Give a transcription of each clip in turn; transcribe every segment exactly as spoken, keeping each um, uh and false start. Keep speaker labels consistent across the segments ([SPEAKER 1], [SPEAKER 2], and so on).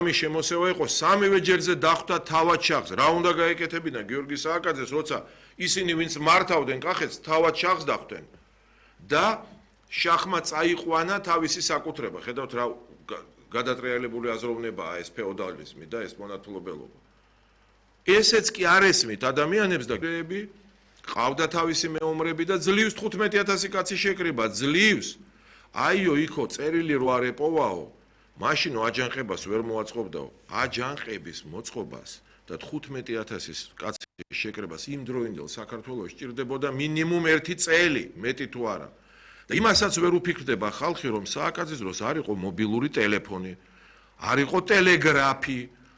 [SPEAKER 1] მის შემოსევა იყო სამივე ჯერზე დახვდა თავად შახს. რა უნდა გაეკეთებინა გიორგი სააკაძეს, როცა ისინი ვინც მართავდნენ კახეთს, თავად შახს დახვდნენ და შახმა წაიყვანა თავისი საკუთრება. ხედავთ რა გადატრიალებული აზროვნებაა ეს ფეოდალიზმი და ეს მონათლობელობა. ესეც კი არ ესმით ადამიანებს და გრეები ყავდა თავისი მეომრები და ძლივს თხუთმეტი ათასი კაცი შეკრიბა, ძლივს. აიო იქო წერილი რო არ ეპოვაო, მაშინ აჯანყებას ვერ მოაწყობდაო. აჯანყების მოწყობას და თხუთმეტი ათასის კაცის შეკრებას იმ დროინდელ საქართველოს ჭირდებოდა მინიმუმ ერთი წელი, მეტი თუ არა. და იმასაც ვერ უფიქრდება ხალხი, რომ სააკაძის დროს არ იყო მობილური ტელეფონი, არ იყო ტელეგრაფი.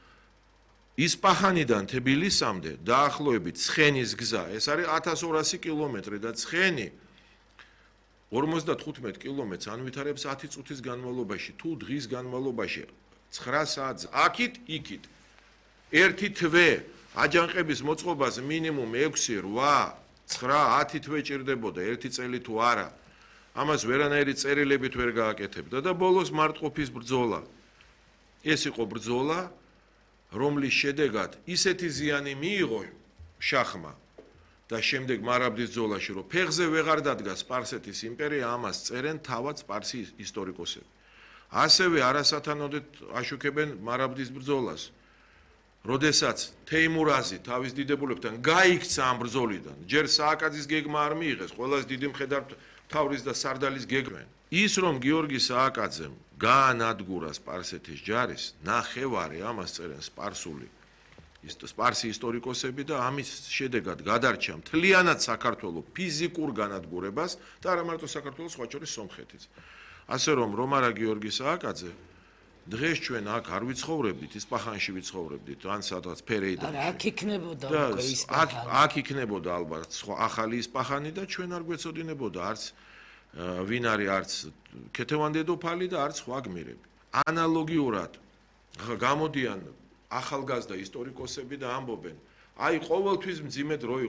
[SPEAKER 1] ისპაჰანიდან თბილისამდე დაახლოებით ცხენის გზა, ეს არის ათას ორასი კილომეტრი და ცხენი ორმოცდათხუთმეტ კილომეტრს ანვითარებს ათი წუთის განმავლობაში, თუ დღის განმავლობაში ცხრა საათზე, აქით, იქით. ერთი თვე აჯანყების მოწყობას მინიმუმ ექვსი, რვა, ცხრა, ათი თვე ჭირდებოდა, ერთი წელი თუ არა. ამას ვერანაირი წერილებით ვერ გააკეთებდა და ბოლოს მარტყოფის ბრძოლა. ეს იყო ბრძოლა, რომლის შედეგად ისეთი ზიანი მიიღო შახმა და შემდეგ მარაბდის ბრძოლაში, რომ ფეხზე ვეღარ დადგა სპარსეთის იმპერია, ამას წერენ თავად სპარსის ისტორიკოსები. ასევე არასათანადოდ აშუქებენ მარაბდის ბრძოლას. როდესაც თეიმურაზი თავის დიდებულებთან გაიქცა ამ ბრძოლიდან, ჯერ სააკაძის გეგმა არ მიიღეს, ყველას დიდი მხედარ თავრის და სარდალის გეგმენ. ის რომ გიორგი სააკაძემ გაანადგურა სპარსეთის ჯარის, ნახევარი ამას წერენ სპარსული სპარსი ისტორიკოსები და ამის შედეგად გადარჩა მთლიანად საქართველოს ფიზიკურ განადგურებას და არა მარტო საქართველოს, სხვა შორის სომხეთიც. ასე რომ რომ არა გიორგი სააკაძე, დღეს ჩვენ აქ არ ვიცხოვრებდით, ისპაჰანში ვიცხოვრებდით, ან სადღაც ფერეიდანში.
[SPEAKER 2] არა, აქ იქნებოდა უკვე
[SPEAKER 1] ისპაჰანი. აქ იქნებოდა ალბათ სხვა ახალი ისპაჰანი და ჩვენ არ გვეცოდინებოდა არც ვინ არის არც ქეთევან დედოფალი და არც სხვა გმირები. ანალოგიურად გამოდიან ახალგაზრდა ისტორიკოსები და ამბობენ, აი ყოველთვის მძიმე დრო